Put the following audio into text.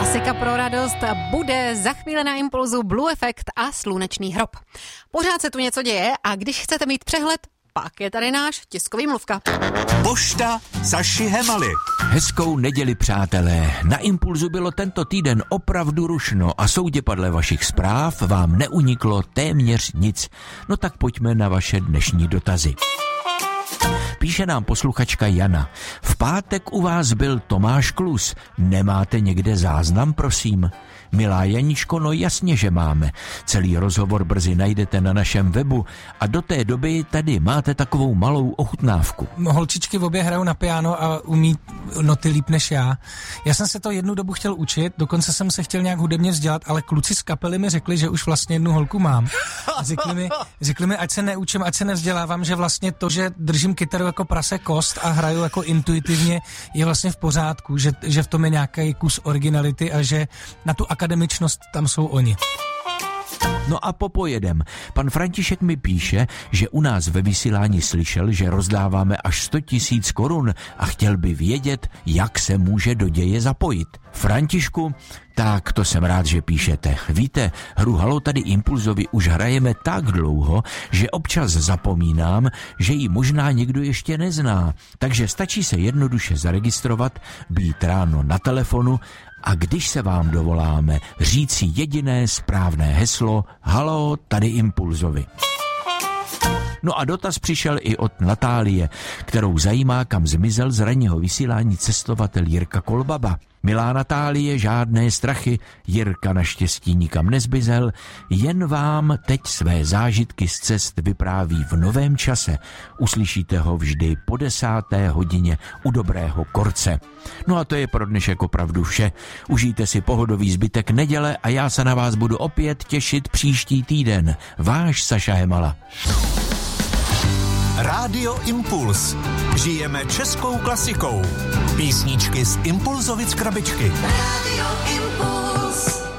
Klasika pro radost bude za chvíli na Impulzu Blue Effect a Slunečný hrob. Pořád se tu něco děje a když chcete mít přehled, pak je tady náš tiskový mluvka. Pošta Saši Hemaly. Hezkou neděli, přátelé. Na Impulzu bylo tento týden opravdu rušno a soudě podle vašich zpráv vám neuniklo téměř nic. No tak pojďme na vaše dnešní dotazy. Píše nám posluchačka Jana. V pátek u vás byl Tomáš Klus. Nemáte někde záznam, prosím? Milá Janičko, no jasně, že máme. Celý rozhovor brzy najdete na našem webu a do té doby tady máte takovou malou ochutnávku. Holčičky v obě hrajou na piano a umí noty líp než já. Já jsem se to jednu dobu chtěl učit, dokonce jsem se chtěl nějak hudebně vzdělat, ale kluci z kapely mi řekli, že už vlastně jednu holku mám. A řekli mi, ať se neučím, ať se nevzdělávám, že vlastně to, že držím kytaru jako prase kost a hraju jako intuitivně, je vlastně v pořádku, že v tom je nějaký kus originality a že na tu akademičnost tam jsou oni. No a popojedem. Pan František mi píše, že u nás ve vysílání slyšel, že rozdáváme až 100 000 korun a chtěl by vědět, jak se může do děje zapojit. Františku, tak to jsem rád, že píšete. Víte, hru Halo tady Impulzovi už hrajeme tak dlouho, že občas zapomínám, že ji možná někdo ještě nezná. Takže stačí se jednoduše zaregistrovat, být ráno na telefonu a když se vám dovoláme, říci jediné správné heslo Halo tady Impulzovi. No a dotaz přišel i od Natálie, kterou zajímá, kam zmizel z ranního vysílání cestovatel Jirka Kolbaba. Milá Natálie, žádné strachy, Jirka naštěstí nikam nezbyzel, jen vám teď své zážitky z cest vypráví v novém čase. Uslyšíte ho vždy po 10. hodině u Dobrého Korce. No a to je pro dnešek opravdu vše. Užijte si pohodový zbytek neděle a já se na vás budu opět těšit příští týden. Váš Saša Hemala. Rádio Impuls. Žijeme českou klasikou. Písničky z Impulzovic krabičky. Rádio Impuls.